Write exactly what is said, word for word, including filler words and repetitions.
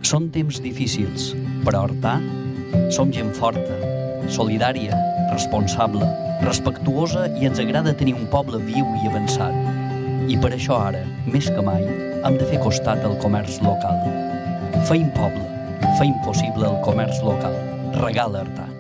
Són temps difícils, però Artà som gent forta, solidària, responsable, respectuosa i ens agrada tenir un poble viu i avançat. I per això ara, més que mai, hem de fer costat al comerç local. Feim poble, feim possible el comerç local. Regala Artà.